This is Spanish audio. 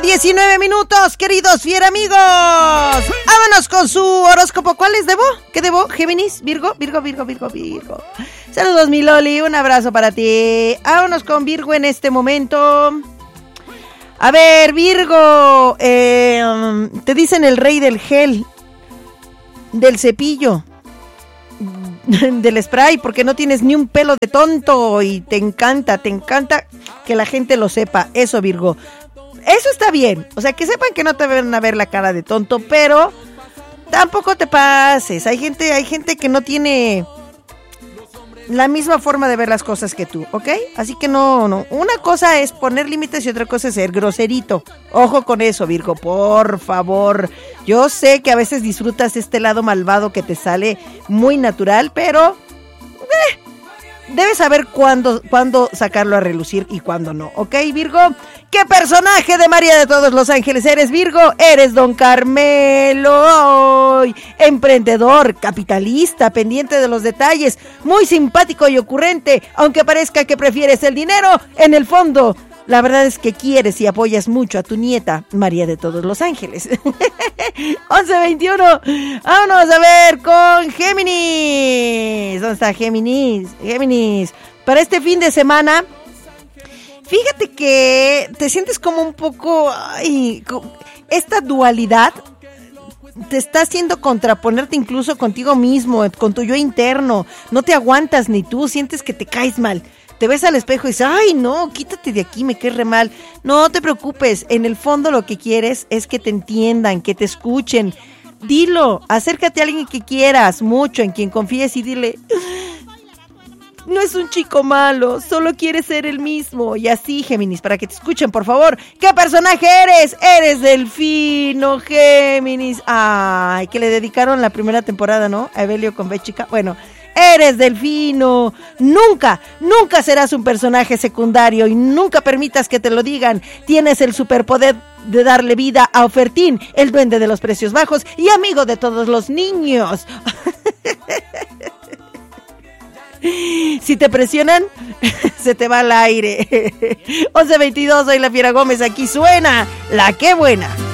19 minutos, queridos fiera amigos. Vámonos con su horóscopo. ¿Cuál les debo? ¿Qué debo? ¿Géminis? ¿Virgo? Virgo. Saludos, mi Loli, un abrazo para ti. Vámonos con Virgo en este momento. A ver, Virgo, te dicen el rey del gel, del cepillo, del spray, porque no tienes ni un pelo de tonto y te encanta que la gente lo sepa. Eso, Virgo. Eso está bien, o sea, que sepan que no te van a ver la cara de tonto, pero tampoco te pases. Hay gente que no tiene la misma forma de ver las cosas que tú, ¿ok? Así que no. Una cosa es poner límites y otra cosa es ser groserito. Ojo con eso, Virgo, por favor. Yo sé que a veces disfrutas este lado malvado que te sale muy natural, pero debes saber cuándo sacarlo a relucir y cuándo no, ¿ok, Virgo? ¿Qué personaje de María de todos los ángeles eres, Virgo? Eres Don Carmelo, emprendedor, capitalista, pendiente de los detalles, muy simpático y ocurrente, aunque parezca que prefieres el dinero, en el fondo, la verdad es que quieres y apoyas mucho a tu nieta, María de todos los ángeles. 11:21, vámonos a ver con Géminis. ¿Dónde está Géminis? Para este fin de semana, fíjate que te sientes como un poco, esta dualidad te está haciendo contraponerte incluso contigo mismo, con tu yo interno. No te aguantas ni tú, sientes que te caes mal. Te ves al espejo y dices, ay no, quítate de aquí, me caes re mal. No te preocupes, en el fondo lo que quieres es que te entiendan, que te escuchen. Dilo, acércate a alguien que quieras mucho, en quien confíes y dile, no es un chico malo, solo quiere ser el mismo. Y así, Géminis, para que te escuchen, por favor. ¿Qué personaje eres? Eres Delfino, Géminis. Ay, que le dedicaron la primera temporada, ¿no? A Evelio con B chica. Bueno, eres Delfino. Nunca serás un personaje secundario y nunca permitas que te lo digan. Tienes el superpoder de darle vida a Ofertín, el duende de los precios bajos y amigo de todos los niños. Si te presionan, se te va al aire. 11:22, soy la Fiera Gómez, aquí suena La Qué Buena.